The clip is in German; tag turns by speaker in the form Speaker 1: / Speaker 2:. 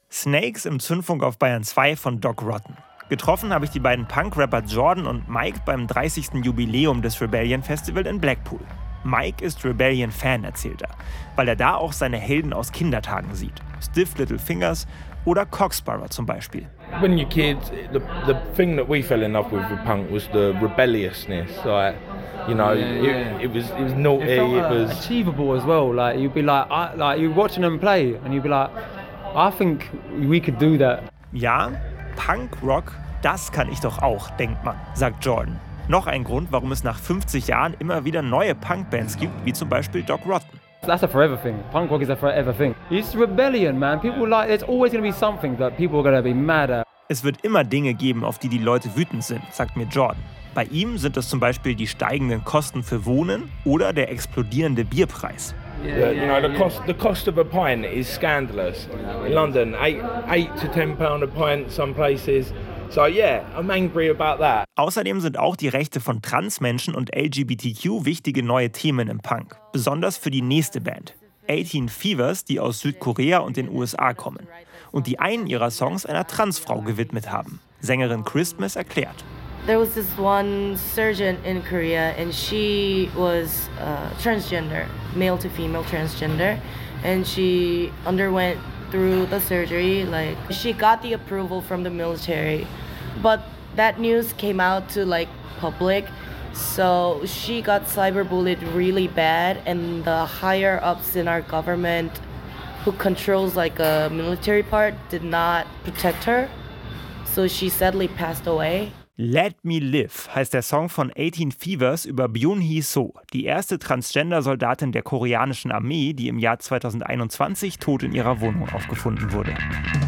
Speaker 1: Snakes im Zündfunk auf Bayern 2 von Doc Rotten. Getroffen habe ich die beiden Punk-Rapper Jordan und Mike beim 30. Jubiläum des Rebellion Festival in Blackpool. Mike ist Rebellion-Fan, erzählt er, weil er da auch seine Helden aus Kindertagen sieht. Stiff Little Fingers oder Cocksparrow zum Beispiel.
Speaker 2: When you're kids, the thing that we fell in love with punk was the rebelliousness. Like, you know, it was naughty. It was
Speaker 3: achievable as well. Like you'd be like you're watching them play, and you'd be like, I think we could do that.
Speaker 1: Ja, Punk-Rock, das kann ich doch auch, denkt man, sagt Jordan. Noch ein Grund, warum es nach 50 Jahren immer wieder neue Punk-Bands gibt, wie zum Beispiel Doc Rotten.
Speaker 3: That's a forever thing. Punk rock is a forever thing. It's rebellion, man. People like, there's always going to be something that people are going to be mad at.
Speaker 1: Es wird immer Dinge geben, auf die die Leute wütend sind, sagt mir Jordan. Bei ihm sind es zum Beispiel die steigenden Kosten für Wohnen oder der explodierende Bierpreis.
Speaker 2: The cost of a pint is scandalous. In London, eight to £10 a pint, some places. So yeah, I'm angry about that.
Speaker 1: Außerdem sind auch die Rechte von Transmenschen und LGBTQ wichtige neue Themen im Punk. Besonders für die nächste Band. 18 Fevers, die aus Südkorea und den USA kommen. Und die einen ihrer Songs einer Transfrau gewidmet haben. Sängerin Christmas erklärt.
Speaker 4: There was this one surgeon in Korea and she was transgender, male to female transgender. And she underwent through the surgery, like she got the approval from the military, but that news came out to like public, so she got cyberbullied really bad, and the higher ups in our government who controls like a military part did not protect her, so she sadly passed away.
Speaker 1: Let Me Live heißt der Song von 18 Fevers über Byun-hee So, die erste Transgender-Soldatin der koreanischen Armee, die im Jahr 2021 tot in ihrer Wohnung aufgefunden wurde.